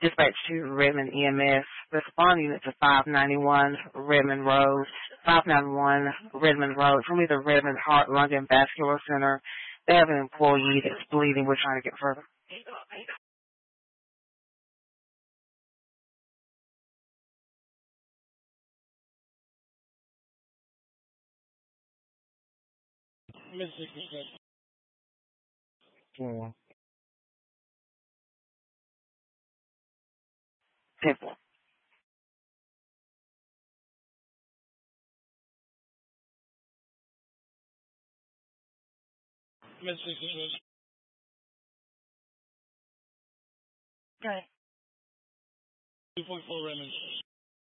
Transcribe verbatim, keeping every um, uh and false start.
Dispatch to Redmond E M S. Respond unit to five ninety-one Redmond Road. five ninety-one Redmond Road. From either Redmond Heart, Lung, and Vascular Center. They have an employee that's bleeding. We're trying to get further. Yeah. Simple. Okay. two point four Redmond.